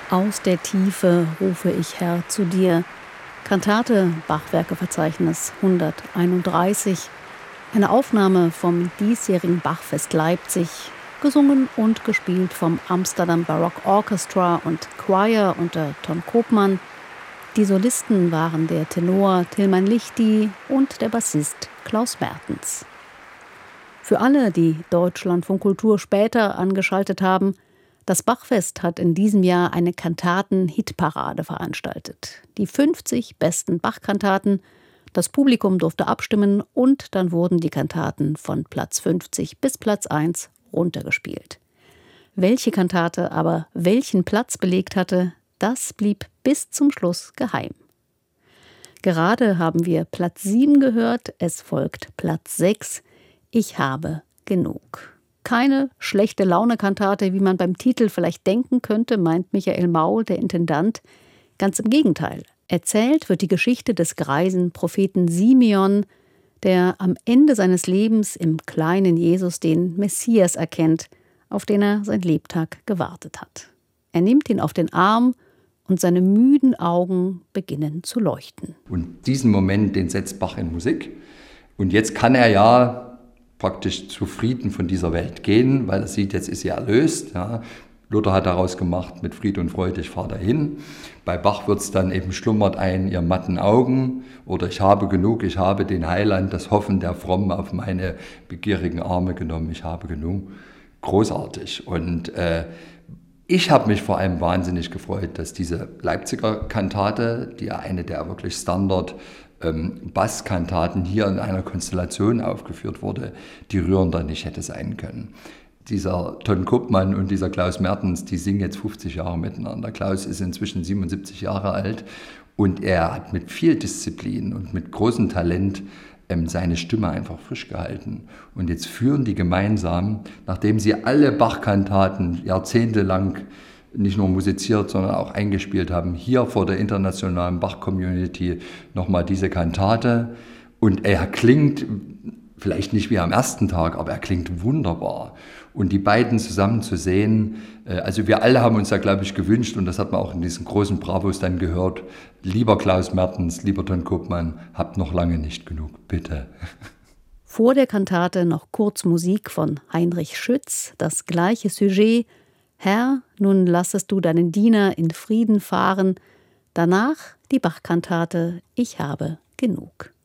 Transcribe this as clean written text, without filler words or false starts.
Aus der Tiefe rufe ich, Herr, zu dir. Kantate, Bachwerkeverzeichnis 131. Eine Aufnahme vom diesjährigen Bachfest Leipzig, gesungen und gespielt vom Amsterdam Baroque Orchestra und Choir unter Ton Koopman. Die Solisten waren der Tenor Tilman Lichti und der Bassist Klaus Mertens. Für alle, die Deutschlandfunk Kultur später angeschaltet haben: Das Bachfest hat in diesem Jahr eine Kantaten-Hitparade veranstaltet. Die 50 besten Bach-Kantaten. Das Publikum durfte abstimmen und dann wurden die Kantaten von Platz 50 bis Platz 1 runtergespielt. Welche Kantate aber welchen Platz belegt hatte, das blieb bis zum Schluss geheim. Gerade haben wir Platz 7 gehört, es folgt Platz 6. Ich habe genug. Keine schlechte Laune-Kantate, wie man beim Titel vielleicht denken könnte, meint Michael Maul, der Intendant. Ganz im Gegenteil. Erzählt wird die Geschichte des greisen Propheten Simeon, der am Ende seines Lebens im kleinen Jesus den Messias erkennt, auf den er sein Lebtag gewartet hat. Er nimmt ihn auf den Arm und seine müden Augen beginnen zu leuchten. Und diesen Moment, den setzt Bach in Musik. Und jetzt kann er ja praktisch zufrieden von dieser Welt gehen, weil er sieht, jetzt ist sie erlöst. Ja. Luther hat daraus gemacht, mit Fried und Freude, ich fahre dahin. Bei Bach wird es dann eben, schlummert ein, ihr matten Augen, oder ich habe genug, ich habe den Heiland, das Hoffen der Frommen auf meine begierigen Arme genommen, ich habe genug. Großartig. Und ich habe mich vor allem wahnsinnig gefreut, dass diese Leipziger Kantate, die ja eine der wirklich Standard Basskantaten hier in einer Konstellation aufgeführt wurde, die rührender nicht hätte sein können. Dieser Ton Koopman und dieser Klaus Mertens, die singen jetzt 50 Jahre miteinander. Klaus ist inzwischen 77 Jahre alt und er hat mit viel Disziplin und mit großem Talent seine Stimme einfach frisch gehalten. Und jetzt führen die gemeinsam, nachdem sie alle Bach-Kantaten jahrzehntelang nicht nur musiziert, sondern auch eingespielt haben, hier vor der internationalen Bach-Community nochmal diese Kantate. Und er klingt vielleicht nicht wie am ersten Tag, aber er klingt wunderbar. Und die beiden zusammen zu sehen, also wir alle haben uns da, glaube ich, gewünscht, und das hat man auch in diesen großen Bravos dann gehört: Lieber Klaus Mertens, lieber Ton Koopman, habt noch lange nicht genug, bitte. Vor der Kantate noch kurz Musik von Heinrich Schütz, das gleiche Sujet: Herr, nun lassest du deinen Diener in Frieden fahren. Danach die Bach-Kantate Ich habe genug.